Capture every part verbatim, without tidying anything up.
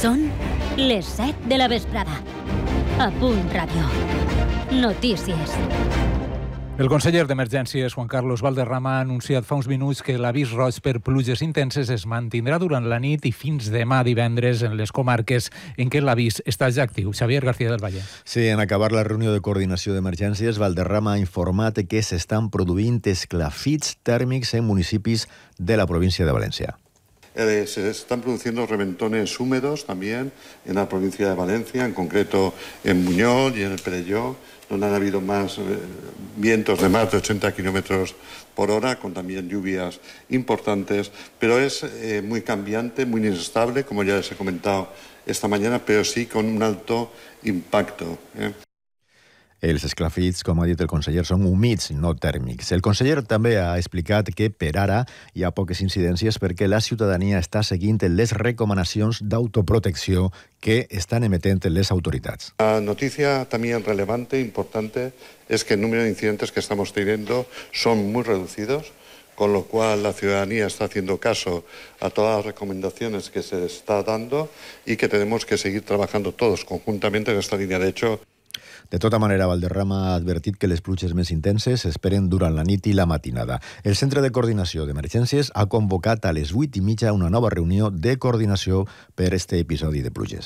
Són les set de la vesprada. A Punt Ràdio. Notícies. El conseller d'Emergències, Juan Carlos Valderrama, ha anunciat fa uns minuts que l'avís roig per pluges intenses es mantindrà durant la nit i fins demà divendres en les comarques en què l'avís està ja actiu. Xavier García del Valle. Sí, en acabar la reunió de coordinació d'emergències, Valderrama ha informat que s'estan produint esclafits tèrmics en municipis de la província de València. Eh, se están produciendo reventones húmedos también en la provincia de Valencia, en concreto en Buñol y en el Perelló, donde han habido más eh, vientos de más de ochenta kilómetros por hora, con también lluvias importantes, pero es eh, muy cambiante, muy inestable, como ya les he comentado esta mañana, pero sí con un alto impacto. ¿eh? Els esclafits, com ha dit el conseller, són humits, no tèrmics. El conseller també ha explicat que per ara hi ha poques incidències perquè la ciutadania està seguint les recomanacions d'autoprotecció que estan emetent les autoritats. La noticia también relevante, importante, es que el número de incidentes que estamos teniendo son muy reducidos, con lo cual la ciudadanía está haciendo caso a todas las recomendaciones que se está dando y que tenemos que seguir trabajando todos conjuntamente en esta línea. De hecho, De tota manera, Valderrama ha advertit que les pluges més intenses s'esperen durant la nit i la matinada. El Centre de Coordinació d'Emergències ha convocat a les vuit i mitja una nova reunió de coordinació per este episodi de pluges.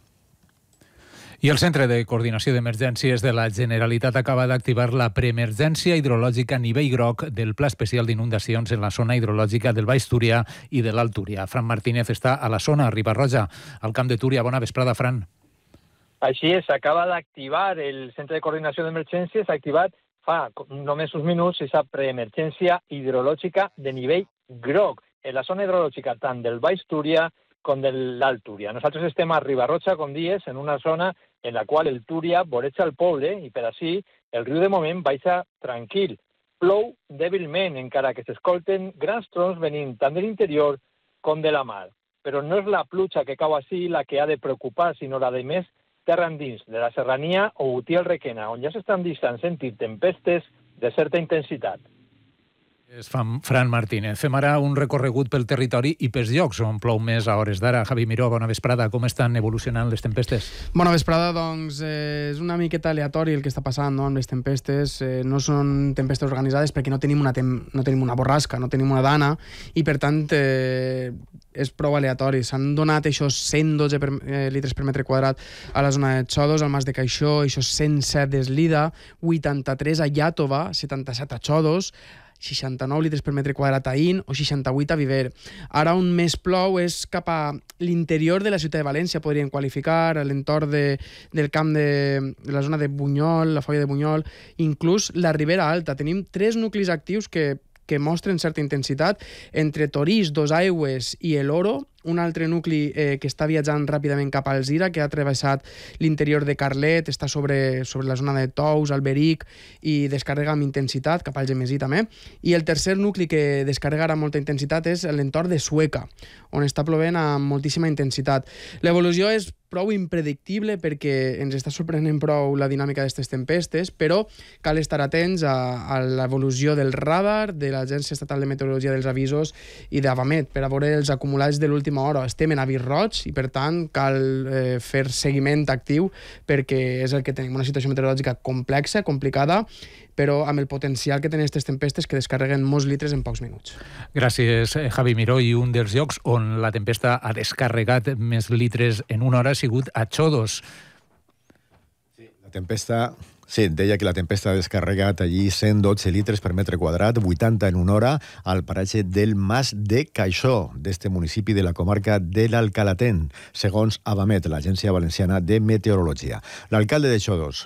I el Centre de Coordinació d'Emergències de la Generalitat acaba d'activar la preemergència hidrològica a nivell groc del Pla Especial d'Inundacions en la zona hidrològica del Baix Túria i de l'Alt Túria. Fran Martínez està a la zona, a Riba-roja, al Camp de Túria. Bona vesprada, Fran. Així és, s'acaba d'activar el Centre de Coordinació d'Emergències, s'ha activat fa només uns minuts aquesta preemergència hidrològica de nivell groc, en la zona hidrològica tant del Baix Túria com de l'Alt Túria. Nosaltres estem a Riba-roja, com dies, en una zona en la qual el Túria voreja el poble i per així el riu de moment baixa tranquil. Plou dèbilment, encara que s'escolten grans trons venint tant de l'interior com de la mar. Però no és la pluja que cau així la que ha de preocupar, sinó la de més terra endins, de la Serrania o Utiel-Requena, on ja s'estan deixant sentir tempestes de certa intensitat. És Fran Martínez. Fem ara un recorregut pel territori i pels llocs on plou més a hores d'ara. Javi Miró, bona vesprada. Com estan evolucionant les tempestes? Bona vesprada, doncs eh, és una miqueta aleatori el que està passant, no?, amb les tempestes. Eh, no són tempestes organitzades perquè no tenim una, tem no tenim una borrasca, no tenim una dana, i per tant eh, és prou aleatori. S'han donat això cent dotze per, eh, litres per metre quadrat a la zona de Xodos, al Mas de Caixó, això cent set d'Eslida, vuitanta-tres a Iàtova, setanta-set a Xodos, seixanta-nou litres per metre quadrat a In o seixanta-vuit a Viver. Ara on més plou és cap a l'interior de la ciutat de València, podríem qualificar, a l'entorn de, del camp de, de la zona de Bunyol, la Foia de Bunyol, inclús la Ribera Alta. Tenim tres nuclis actius que que mostren certa intensitat, entre Torís, Dosaigües i el Oro, un altre nucli eh, que està viatjant ràpidament cap a Alzira, que ha travessat l'interior de Carlet, està sobre, sobre la zona de Tous, Alberic, i descarrega amb intensitat, cap al Gemesí també. I el tercer nucli que descarrega amb molta intensitat és l'entorn de Sueca, on està plovent amb moltíssima intensitat. L'evolució és prou impredictible perquè ens està sorprenent prou la dinàmica d'aquestes tempestes, però cal estar atents a, a l'evolució del radar, de l'Agència Estatal de Meteorologia dels Avisos i d'Avamet, per a veure els acumulats de l'última hora. Estem en avís roig i, per tant, cal eh, fer seguiment actiu perquè és el que tenim, una situació meteorològica complexa, complicada, però amb el potencial que tenen aquestes tempestes que descarreguen molts litres en pocs minuts. Gràcies, Javi Miró. I un dels llocs on la tempesta ha descarregat més litres en una hora ha sigut a Xodos. Sí, la tempesta... Sí, deia que la tempesta ha descarregat allí cent dotze litres per metre quadrat, vuitanta en una hora, al paratge del Mas de Caixó, d'este municipi de la comarca de l'Alcalatén, segons Avamet, l'Agència Valenciana de Meteorologia. L'alcalde de Xodos,